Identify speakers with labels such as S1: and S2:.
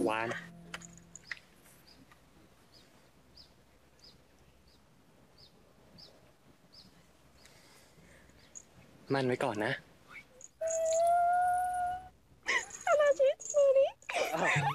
S1: วานมั่นไว้ก่อนนะ
S2: อาราชิมือนี้